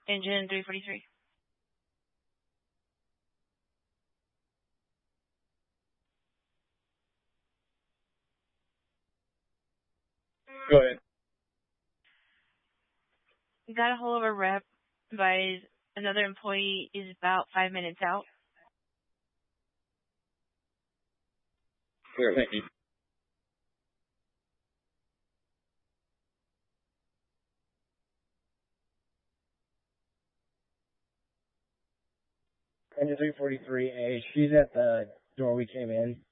Engine 343. Go ahead. Got a hold of a rep, advised another employee is about 5 minutes out. Clear, thank you. Engine 343A, she's at the door we came in.